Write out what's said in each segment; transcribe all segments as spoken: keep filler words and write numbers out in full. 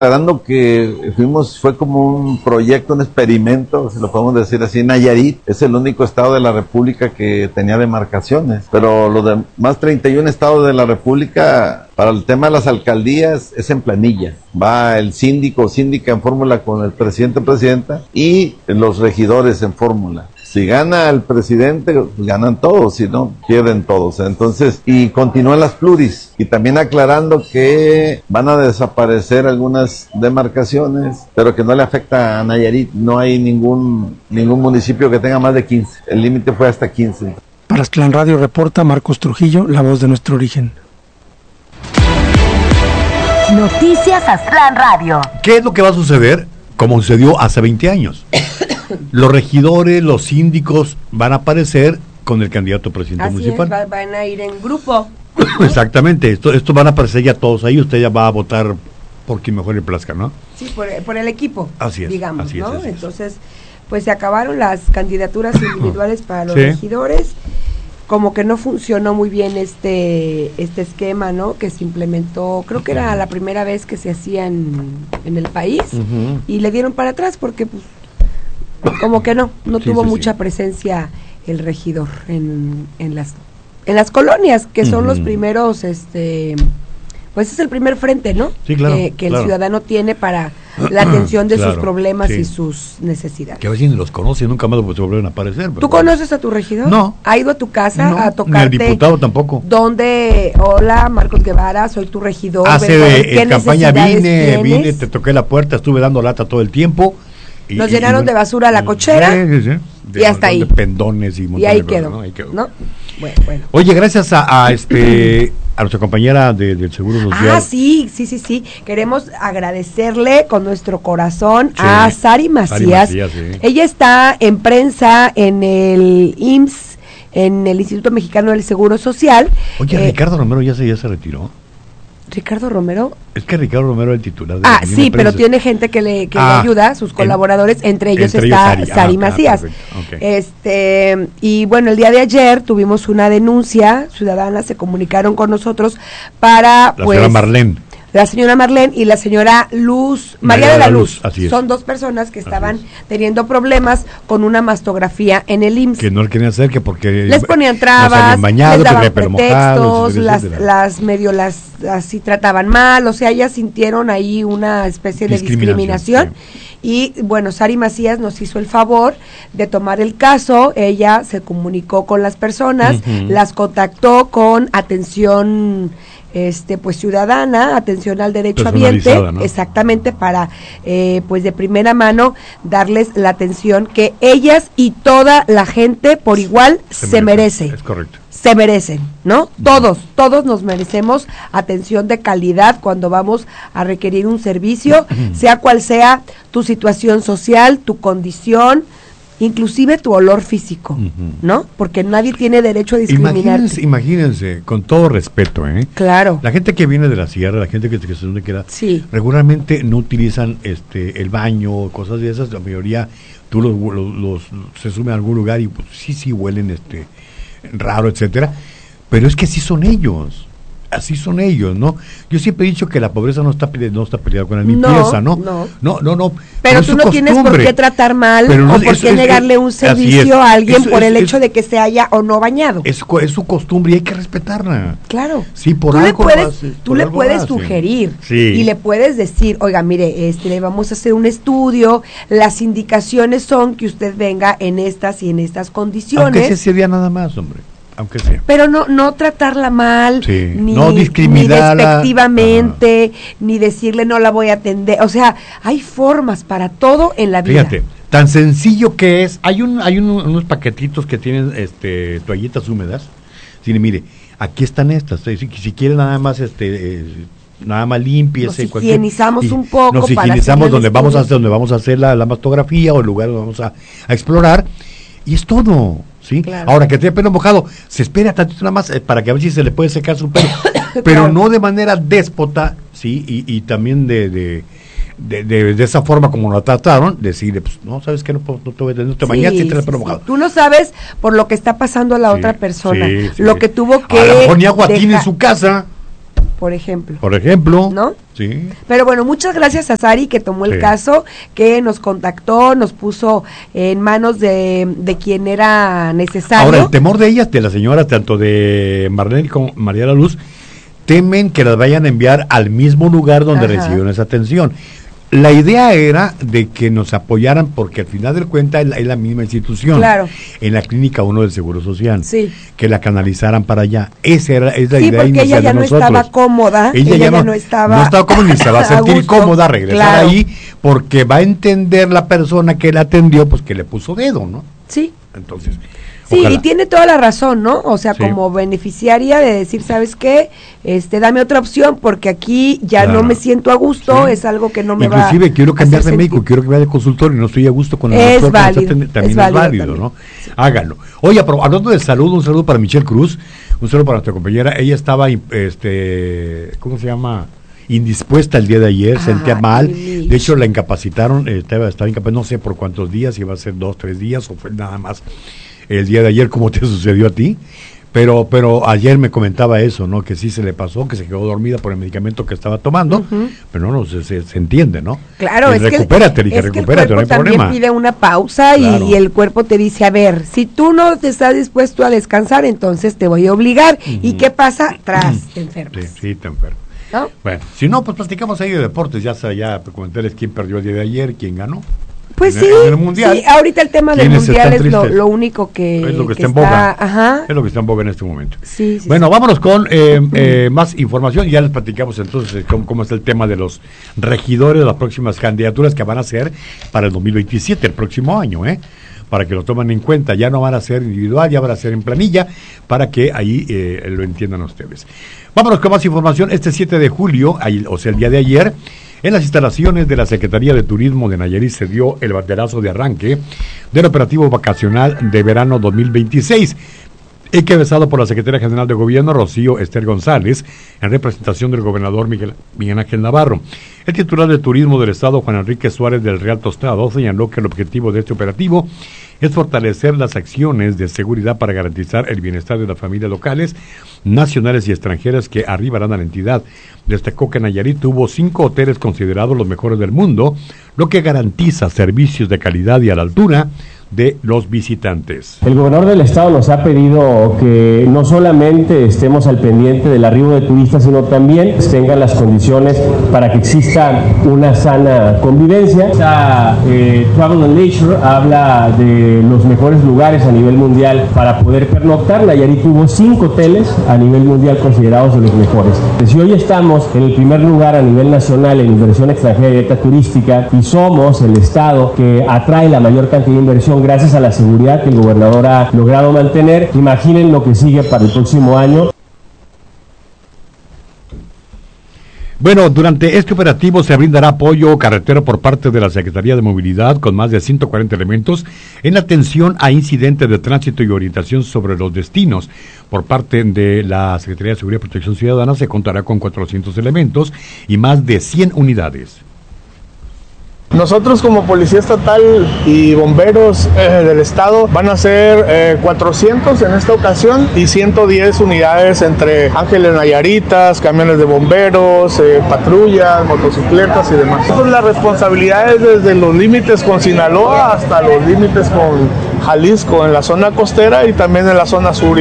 Aclarando que fuimos, fue como un proyecto, un experimento, si lo podemos decir así. Nayarit es el único estado de la República que tenía demarcaciones, pero los demás treinta y uno estados de la República, para el tema de las alcaldías, es en planilla. Va el síndico o síndica en fórmula con el presidente o presidenta y los regidores en fórmula. Si gana el presidente, ganan todos, si no, pierden todos. Entonces, y continúan las pluris. Y también aclarando que van a desaparecer algunas demarcaciones, pero que no le afecta a Nayarit. No hay ningún, ningún municipio que tenga más de quince. El límite fue hasta quince. Para Aztlán Radio reporta Marcos Trujillo, la voz de nuestro origen. Noticias Aztlán Radio. ¿Qué es lo que va a suceder? Como sucedió hace veinte años. Los regidores, los síndicos van a aparecer con el candidato presidente Así municipal. Es, van a ir en grupo. Exactamente, esto, esto van a aparecer ya todos ahí, usted ya va a votar por quien mejor le plazca, ¿no? Sí, por, por el equipo, así es, digamos, así es, ¿no? así es. Entonces, pues se acabaron las candidaturas individuales para los sí. regidores. Como que no funcionó muy bien este este esquema, ¿no? Que se implementó, creo que era la primera vez que se hacía en, en el país, uh-huh. y le dieron para atrás porque pues como que no, no sí, tuvo sí, mucha sí. presencia el regidor en, en las en las colonias, que son uh-huh. los primeros, este pues es el primer frente, ¿no? Sí, claro, que, que claro. el ciudadano tiene para la atención de claro, sus problemas sí. y sus necesidades. Que a veces ni los conoce, nunca más se vuelven a aparecer. ¿Tú conoces a tu regidor? No. ¿Ha ido a tu casa no, a tocarte? Ni al diputado tampoco. ¿Dónde? Hola, Marcos Guevara, soy tu regidor. Hace en campaña vine, vine, te toqué la puerta, estuve dando lata todo el tiempo. Y, Nos llenaron y, de basura a la cochera. Sí, sí, sí. De, y hasta ahí. De pendones y Y ahí quedó, cosas, ¿no? Ahí quedó. ¿no? Bueno, bueno. Oye, gracias a, a este a nuestra compañera de, del Seguro Social. Ah, sí, sí, sí, sí. Queremos agradecerle con nuestro corazón sí. a Sari Macías. Sari Macías sí. Ella está en prensa en el I M S S, en el Instituto Mexicano del Seguro Social. Oye, eh, Ricardo Romero ya se, ya se retiró. Ricardo Romero. Es que Ricardo Romero es el titular de Ah, la sí, pero tiene gente que le, que ah, le ayuda, sus colaboradores, en, entre ellos entre está ellos Sari, Sari ah, Macías. Ah, okay. Este, y bueno, el día de ayer tuvimos una denuncia ciudadana, se comunicaron con nosotros para la pues señora Marlene. La señora Marlene y la señora Luz, María, María de la Luz, Luz así es. Son dos personas que estaban teniendo problemas con una mastografía en el I M S S. Que no le querían hacer, que porque les ponían trabas, no bañado, les daban pretextos, mojados, las, las medio las así trataban mal, o sea, ellas sintieron ahí una especie de discriminación. Sí. Y bueno, Sari Macías nos hizo el favor de tomar el caso, ella se comunicó con las personas, uh-huh. las contactó con atención este pues ciudadana, atención al derecho habiente, ¿no? Exactamente, para eh, pues de primera mano darles la atención que ellas y toda la gente por igual se, se merece. merece. Es correcto. Se merecen, ¿no? Todos, todos nos merecemos atención de calidad cuando vamos a requerir un servicio, sea cual sea tu situación social, tu condición, inclusive tu olor físico, uh-huh. ¿no? Porque nadie tiene derecho a discriminarte. Imagínense, imagínense, con todo respeto, ¿eh? Claro. La gente que viene de la sierra, la gente que, que se donde quiera, sí. regularmente no utilizan este el baño, cosas de esas, la mayoría, tú los, los, los se suben a algún lugar y pues sí, sí huelen este raro, etcétera, pero es que así son ellos. Así son ellos, ¿no? Yo siempre he dicho que la pobreza no está no está peleada con la limpieza, ¿no? No, no, no. no pero tú no costumbre. Tienes por qué tratar mal pero no, o por es, qué es, negarle un servicio a alguien es, por el es, hecho es, de que se haya o no bañado. Es, es su costumbre y hay que respetarla. Claro. Sí, por tú algo le puedes, hace, tú le puedes sugerir sí. y le puedes decir, oiga, mire, este, le vamos a hacer un estudio, las indicaciones son que usted venga en estas y en estas condiciones. Aunque ese día nada más, hombre. Aunque sea. Pero no no tratarla mal, sí. ni, no discriminarla, ni despectivamente, ah. ni decirle no la voy a atender. O sea, hay formas para todo en la vida. Fíjate, tan sencillo que es. Hay un hay un, unos paquetitos que tienen este toallitas húmedas. Sí, mire, aquí están estas. Si, si quieren nada más este eh, nada más limpiese. Nos higienizamos cualquier, un poco. Nos para higienizamos donde vamos a hacer donde vamos a hacer la, la mastografía o el lugar donde vamos a, a explorar y es todo. ¿Sí? Claro. Ahora que tiene pelo mojado, se espera tantito nada más eh, para que a ver si se le puede secar su pelo, pero claro. no de manera déspota, sí, y, y también de, de, de, de, de esa forma como lo trataron, decirle, pues, no, sabes que no, no te, no te bañaste sí, y te sí, pelo sí. mojado. Tú no sabes por lo que está pasando a la sí, otra persona, sí, sí. lo que tuvo que. A lo mejor ni agua deja... tiene en su casa. por ejemplo. Por ejemplo. ¿No? Sí. Pero bueno, muchas gracias a Sari que tomó el sí. caso, que nos contactó, nos puso en manos de, de quien era necesario. Ahora, el temor de ellas, de la señora, tanto de Marlene como María La Luz, temen que las vayan a enviar al mismo lugar donde Ajá. recibieron esa atención. La idea era de que nos apoyaran porque al final del cuenta es la, es la misma institución. Claro. En la Clínica uno del Seguro Social. Sí. Que la canalizaran para allá. Esa era es la sí, idea porque ella ya no nosotros. estaba cómoda. Ella, ella ya, no, no estaba no estaba cómoda ni se va a sentir a cómoda regresar claro. ahí porque va a entender la persona que la atendió pues que le puso dedo, ¿no? Sí. Entonces... Sí, Ojalá. Y tiene toda la razón, ¿no? O sea, sí. como beneficiaria de decir, ¿sabes qué? Este, dame otra opción porque aquí ya claro. no me siento a gusto, sí. es algo que no me Inclusive, va Inclusive quiero cambiar de médico, quiero cambiar de consultorio y no estoy a gusto con el es doctor. Válido, también es es válido, válido, también. ¿no? Sí. Háganlo. Oye, pero hablando de salud, un saludo para Michelle Cruz, un saludo para nuestra compañera. Ella estaba, este, ¿cómo se llama? Indispuesta el día de ayer, ah, sentía mal, de hecho la incapacitaron, eh, estaba, estaba incapaz, no sé por cuántos días, si iba a ser dos, tres días o fue nada más el día de ayer, como te sucedió a ti, pero pero ayer me comentaba eso, ¿no? Que sí se le pasó, que se quedó dormida por el medicamento que estaba tomando, uh-huh. pero no, no se, se, se entiende, ¿no? Claro, y es recupérate, que, dije, es recupérate, que el cuerpo no hay también problema. Pide una pausa y, claro. y el cuerpo te dice, a ver, si tú no te estás dispuesto a descansar, entonces te voy a obligar. Uh-huh. ¿Y qué pasa? Tras, te enfermas. Sí, sí, te enfermas. ¿No? Bueno, si no, pues platicamos ahí de deportes, ya sea, ya comentarles quién perdió el día de ayer, quién ganó. Pues en sí, el, en el mundial, sí, ahorita el tema del mundial es lo, lo único que, es lo que, que está en boga, ajá. es lo que está en boga en este momento. Sí, sí, bueno, sí. vámonos con eh, eh, más información, ya les platicamos entonces cómo, cómo está el tema de los regidores, las próximas candidaturas que van a ser para el dos mil veintisiete, el próximo año, ¿eh? Para que lo tomen en cuenta, ya no van a ser individual, ya van a ser en planilla, para que ahí eh, lo entiendan ustedes. Vámonos con más información, este siete de julio, ahí, o sea el día de ayer, en las instalaciones de la Secretaría de Turismo de Nayarit se dio el banderazo de arranque del operativo vacacional de verano dos mil veintiséis, encabezado por la Secretaria General de Gobierno, Rocío Ester González, en representación del gobernador Miguel, Miguel Ángel Navarro. El titular de Turismo del Estado, Juan Enrique Suárez del Real Tostado, señaló que el objetivo de este operativo es fortalecer las acciones de seguridad para garantizar el bienestar de las familias locales, nacionales y extranjeras que arribarán a la entidad. Destacó que Nayarit tuvo cinco hoteles considerados los mejores del mundo, lo que garantiza servicios de calidad y a la altura de los visitantes. El gobernador del estado nos ha pedido que no solamente estemos al pendiente del arribo de turistas, sino también tengan las condiciones para que exista una sana convivencia. Esta, eh, Travel and Leisure habla de los mejores lugares a nivel mundial para poder pernoctar. Nayarit tuvo cinco hoteles a nivel mundial considerados de los mejores. Si hoy estamos en el primer lugar a nivel nacional en inversión extranjera directa turística y somos el estado que atrae la mayor cantidad de inversión gracias a la seguridad que el gobernador ha logrado mantener, imaginen lo que sigue para el próximo año. Bueno, durante este operativo se brindará apoyo carretero por parte de la Secretaría de Movilidad con más de ciento cuarenta elementos en atención a incidentes de tránsito y orientación sobre los destinos. Por parte de la Secretaría de Seguridad y Protección Ciudadana se contará con cuatrocientos elementos y más de cien unidades. Nosotros como Policía Estatal y bomberos eh, del estado van a ser eh, cuatrocientos en esta ocasión y ciento diez unidades entre ángeles nayaritas, camiones de bomberos, eh, patrullas, motocicletas y demás. Entonces, la responsabilidad es desde los límites con Sinaloa hasta los límites con Jalisco en la zona costera y también en la zona sur.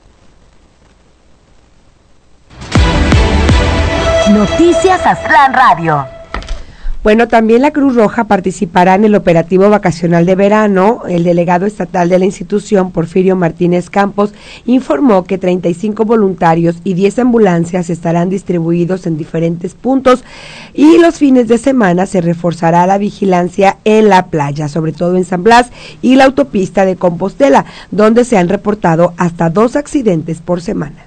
Noticias Aztlán Radio. Bueno, también la Cruz Roja participará en el operativo vacacional de verano. El delegado estatal de la institución, Porfirio Martínez Campos, informó que treinta y cinco voluntarios y diez ambulancias estarán distribuidos en diferentes puntos y los fines de semana se reforzará la vigilancia en la playa, sobre todo en San Blas y la autopista de Compostela, donde se han reportado hasta dos accidentes por semana.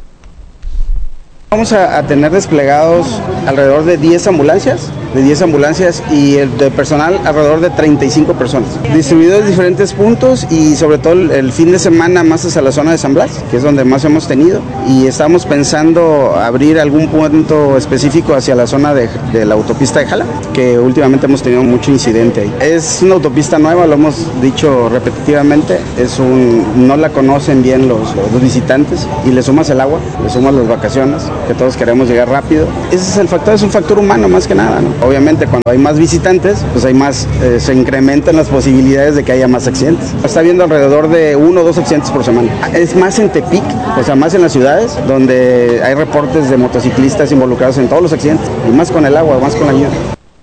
Vamos a, a tener desplegados alrededor de diez ambulancias, de diez ambulancias y el de personal alrededor de treinta y cinco personas, distribuidos en diferentes puntos y sobre todo el, el fin de semana más hacia la zona de San Blas, que es donde más hemos tenido, y estamos pensando abrir algún punto específico hacia la zona de, de la autopista de Jala, que últimamente hemos tenido mucho incidente ahí. Es una autopista nueva, lo hemos dicho repetitivamente, es un, no la conocen bien los, los visitantes y le sumas el agua, le sumas las vacaciones. que todos queremos llegar rápido. Ese es el factor, es un factor humano más que nada, ¿no? Obviamente cuando hay más visitantes, pues hay más, eh, se incrementan las posibilidades de que haya más accidentes. Está habiendo alrededor de uno o dos accidentes por semana. Es más en Tepic, o sea, más en las ciudades, donde hay reportes de motociclistas involucrados en todos los accidentes, y más con el agua, más con la lluvia.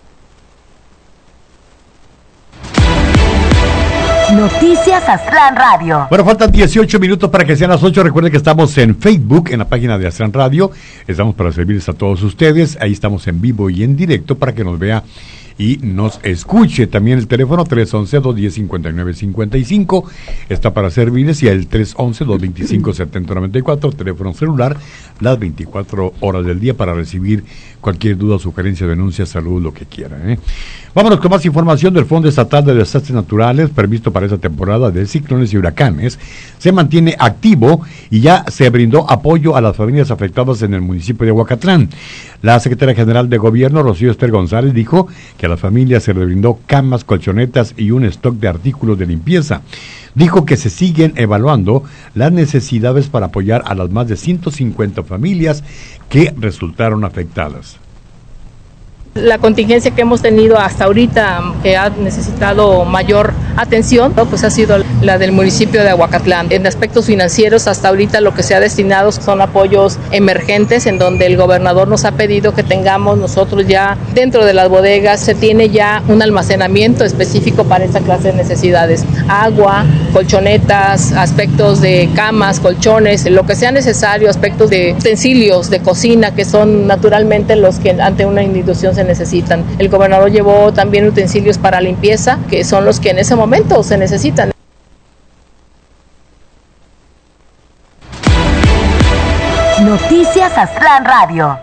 Noticias Aztlán Radio. Bueno, faltan dieciocho minutos para que sean las ocho. Recuerden que estamos en Facebook, en la página de Aztlán Radio. Estamos para servirles a todos ustedes. Ahí estamos en vivo y en directo para que nos vea y nos escuche. También el teléfono tres once, dos diez, cincuenta y nueve cincuenta y cinco está para servirles, y el tres once, dos veinticinco, setenta noventa y cuatro, teléfono celular, las veinticuatro horas del día para recibir cualquier duda, sugerencia, denuncia, salud, lo que quieran, ¿eh? Vámonos con más información del Fondo Estatal de Desastres Naturales, previsto para esta temporada de ciclones y huracanes. Se mantiene activo y ya se brindó apoyo a las familias afectadas en el municipio de Aguacatlán. La secretaria general de Gobierno, Rocío Ester González, dijo que a las familias se les brindó camas, colchonetas y un stock de artículos de limpieza. Dijo que se siguen evaluando las necesidades para apoyar a las más de ciento cincuenta familias que resultaron afectadas. La contingencia que hemos tenido hasta ahorita, que ha necesitado mayor atención, ¿no? Pues ha sido la del municipio de Aguacatlán. En aspectos financieros, hasta ahorita lo que se ha destinado son apoyos emergentes, en donde el gobernador nos ha pedido que tengamos nosotros ya dentro de las bodegas, se tiene ya un almacenamiento específico para esta clase de necesidades. Agua, colchonetas, aspectos de camas, colchones, lo que sea necesario, aspectos de utensilios de cocina, que son naturalmente los que ante una institución se necesitan. El gobernador llevó también utensilios para limpieza, que son los que en ese momento se necesitan. Noticias Aztlán Radio.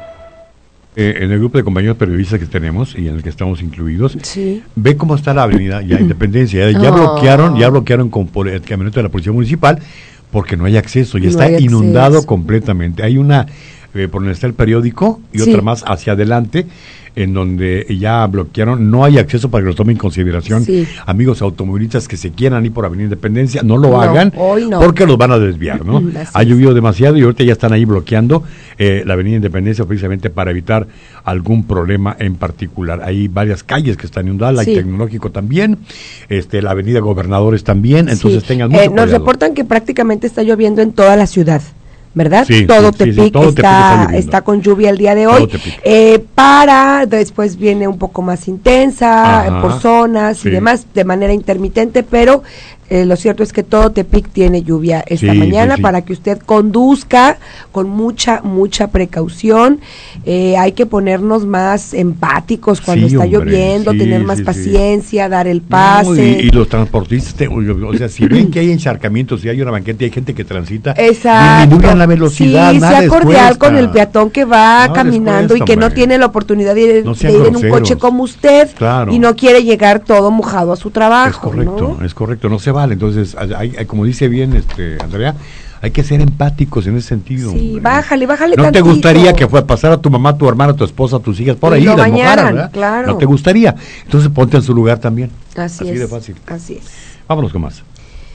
Eh, en el grupo de compañeros periodistas que tenemos y en el que estamos incluidos, sí. Ve cómo está la avenida ya Independencia, ya, ya oh. bloquearon, ya bloquearon con por el camioneta de la Policía Municipal porque no hay acceso, ya no está inundado acceso. completamente. Hay una eh, por donde está el periódico y sí. otra más hacia adelante, en donde ya bloquearon, no hay acceso para que los tomen en consideración. Sí. Amigos automovilistas que se quieran ir por Avenida Independencia, no lo no, hagan, no. porque los van a desviar, ¿no? Ha llovido demasiado y ahorita ya están ahí bloqueando eh, la Avenida Independencia precisamente para evitar algún problema en particular. Hay varias calles que están inundadas, sí. el Tecnológico también, este, la Avenida Gobernadores también, entonces sí. tengan mucho eh, Nos cuidado. Reportan que prácticamente está lloviendo en toda la ciudad, ¿verdad? Sí, todo sí, Tepic sí, sí, todo está, Tepic está, está con lluvia el día de hoy. Eh, para, después viene un poco más intensa, Ajá, por zonas sí. y demás, de manera intermitente, pero eh, lo cierto es que todo Tepic tiene lluvia esta sí, mañana sí, sí. para que usted conduzca con mucha, mucha precaución. Eh, hay que ponernos más empáticos cuando sí, está hombre, lloviendo, sí, tener más sí, paciencia, sí. dar el pase. No, y, y los transportistas, te, o sea, si ven que hay encharcamientos, si hay una banqueta y hay gente que transita, disminuyan la velocidad, sí, nada sea cordial cuesta. con el peatón que va no caminando cuesta, y que hombre. no tiene la oportunidad de ir, no de ir en un coche como usted claro. y no quiere llegar todo mojado a su trabajo. Es correcto, ¿no? es correcto, no se vale. Entonces, hay, hay, como dice bien este Andrea, hay que ser empáticos en ese sentido. Sí, hombre. bájale, bájale ¿No tantito. te gustaría que fue a pasar a tu mamá, tu hermana, tu esposa, tus hijas por ahí y las mojaran, ¿verdad? Claro. No te gustaría. Entonces ponte en su lugar también. Así, Así es, de fácil. Así es. Vámonos con más.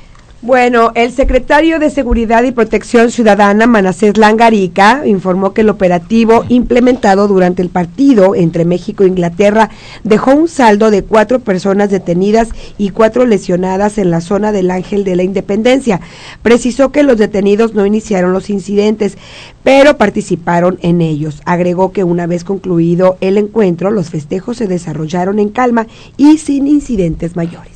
Bueno, el secretario de Seguridad y Protección Ciudadana, Manasés Langarica, informó que el operativo implementado durante el partido entre México e Inglaterra dejó un saldo de cuatro personas detenidas y cuatro lesionadas en la zona del Ángel de la Independencia. Precisó que los detenidos no iniciaron los incidentes, pero participaron en ellos. Agregó que una vez concluido el encuentro, los festejos se desarrollaron en calma y sin incidentes mayores.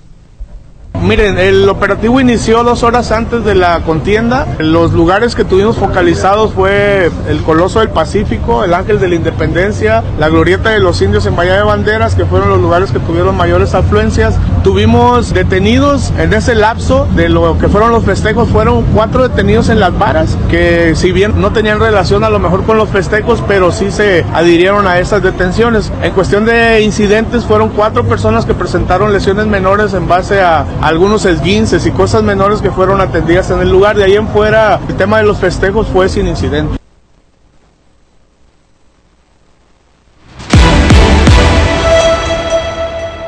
Miren, el operativo inició dos horas antes de la contienda. Los lugares que tuvimos focalizados fue el Coloso del Pacífico, el Ángel de la Independencia, la Glorieta de los Indios en Bahía de Banderas, que fueron los lugares que tuvieron mayores afluencias. Tuvimos detenidos en ese lapso de lo que fueron los festejos, fueron cuatro detenidos en las varas, que si bien no tenían relación a lo mejor con los festejos, pero sí se adhirieron a esas detenciones. En cuestión de incidentes, fueron cuatro personas que presentaron lesiones menores en base a algunos esguinces y cosas menores que fueron atendidas en el lugar. De ahí en fuera, el tema de los festejos fue sin incidente.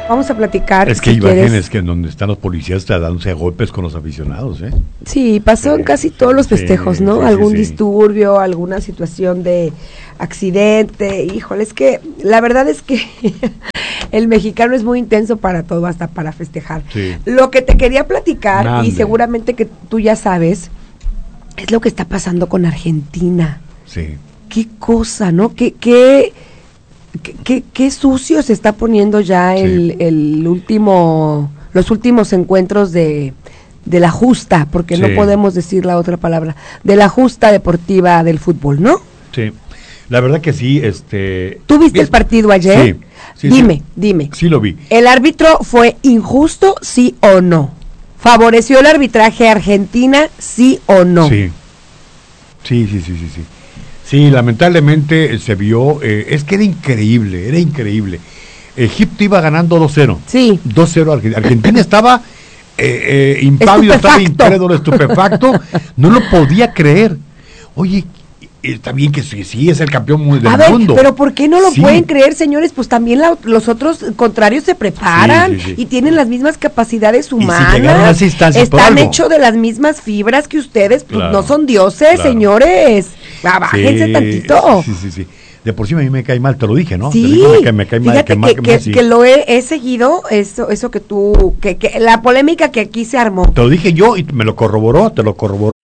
Vamos a platicar. Es que si imágenes quieres. que en donde están los policías está dándose a golpes con los aficionados, ¿eh? Sí, pasó en casi todos los festejos, sí, ¿no? sí, sí, Algún sí. disturbio, alguna situación de accidente. Híjole, es que la verdad es que el mexicano es muy intenso para todo, hasta para festejar. Sí. Lo que te quería platicar, Mande. y seguramente que tú ya sabes, es lo que está pasando con Argentina. Sí. Qué cosa, ¿no? Qué, qué, qué, qué, qué sucio se está poniendo ya Sí. el, el último, los últimos encuentros de, de la justa, porque Sí. no podemos decir la otra palabra, de la justa deportiva del fútbol, ¿no? Sí. La verdad que sí, este... ¿Tú viste el partido ayer? Sí. sí dime, sí. dime. Sí lo vi. ¿El árbitro fue injusto, sí o no? ¿Favoreció el arbitraje a Argentina, sí o no? Sí. Sí, sí, sí, sí, sí. Sí, lamentablemente se vio, eh, es que era increíble, era increíble. Egipto iba ganando dos cero. Sí. dos cero, Arge- Argentina estaba eh, eh, impávido, estaba Estupefacto. incrédulo, estupefacto, no lo podía creer. Oye, está bien que sí, sí es el campeón mu- del A ver, mundo. pero ¿por qué no lo Sí. pueden creer, señores? Pues también la- los otros contrarios se preparan Sí, sí, sí. y tienen las mismas capacidades si humanas. llegaron a esa instancia es por Están algo. hechos de las mismas fibras que ustedes, pues Claro, no son dioses, claro. señores. Ah, bájense Sí, tantito. Sí, sí, sí. De por sí a mí me cae mal, te lo dije, ¿no? Sí, Te digo que me cae mal, fíjate que, mal, que, que que- Messi. que lo he, he seguido, eso eso que tú, que, que la polémica que aquí se armó. Te lo dije yo y me lo corroboró, te lo corroboró